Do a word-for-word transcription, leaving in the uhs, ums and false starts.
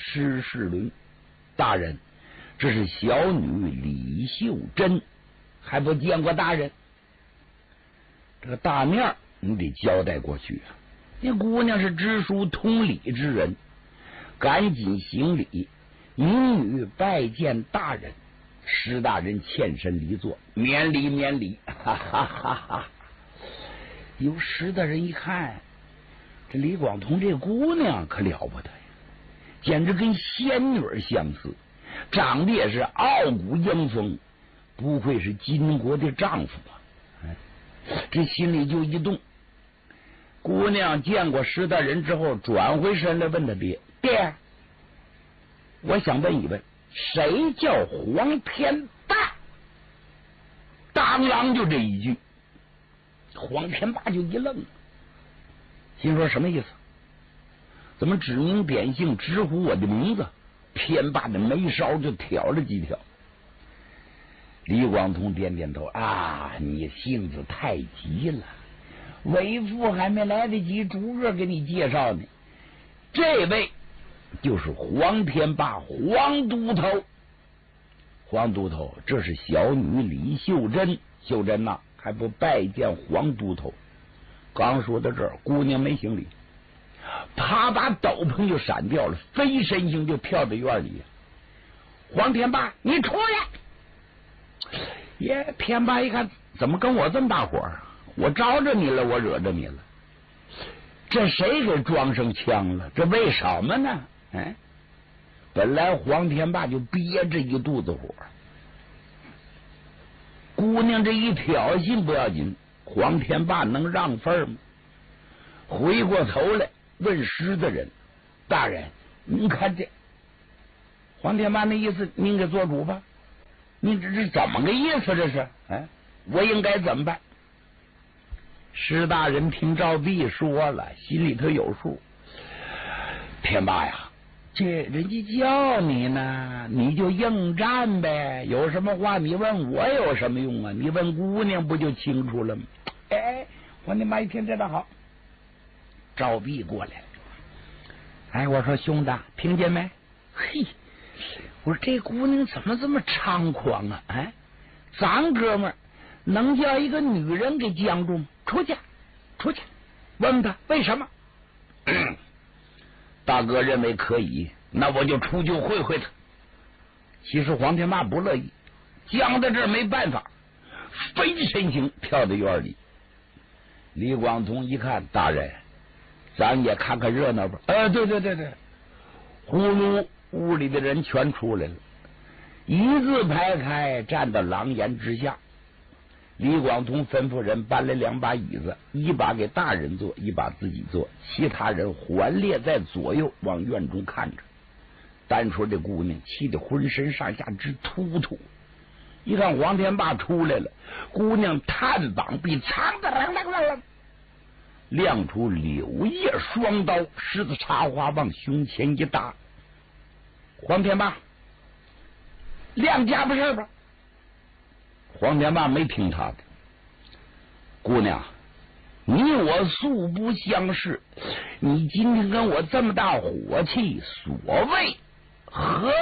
施世伦，大人，这是小女李秀珍，还不见过大人。这个大面你得交代过去啊。那姑娘是知书通礼之人，赶紧行礼，民女拜见大人。施大人欠身离座，免礼免礼，哈哈哈哈！有施大人一看，这李广同这姑娘可了不得呀，简直跟仙女相似，长得也是傲骨英风，不愧是金国的丈夫啊！哎，这心里就一动。姑娘见过施大人之后，转回身来问他爹：“爹，我想问一问，谁叫黄天霸？”当啷就这一句，黄天霸就一愣，心说什么意思？怎么指名点姓直呼我的名字？天霸的眉梢就挑了几挑。李广同点点头：“啊，你性子太急了，为父还没来得及逐个给你介绍呢。这位就是黄天霸，黄都头。黄都头，这是小女李秀珍。秀珍呐、啊，还不拜见黄都头。”刚说到这儿，姑娘没行礼，啪把斗篷就闪掉了，飞身形就跳到院里。黄天霸，你出来！耶，天霸一看，怎么跟我这么大火啊？我招着你了，我惹着你了，这谁给装上枪了？这为什么呢？哎，本来黄天霸就憋着一肚子火，姑娘这一挑衅不要紧，黄天霸能让份吗？回过头来问施大人：“大人，您看这黄天霸那意思，您给做主吧。您这是怎么个意思？这是哎，我应该怎么办？”施大人听赵壁说了，心里头有数。天霸呀，这人家叫你呢，你就应战呗。有什么话你问我有什么用啊？你问姑娘不就清楚了吗？哎，黄天霸一听这倒好。赵壁过来了，哎，我说兄弟，听见没？嘿，我说这姑娘怎么这么猖狂啊？哎，咱哥们儿能叫一个女人给僵住吗？出去，出去，问问他为什么？大哥认为可以，那我就出去会会他。其实黄天霸不乐意，僵在这儿没办法，飞身形跳到院里。李广同一看，大人，咱也看看热闹吧。呃，对对对对，呼噜，屋里的人全出来了，一字排开，站到廊檐之下。李广同吩咐人搬来两把椅子，一把给大人坐，一把自己坐，其他人环列在左右，往院中看着。单说这姑娘气得浑身上下直突突，一看黄天霸出来了，姑娘探膀臂，苍的啷啷啷啷，亮出柳叶双刀，狮子插花往胸前一搭。黄天霸，亮家不事吧？黄天霸没听他的。姑娘，你我素不相识，你今天跟我这么大火气，所谓何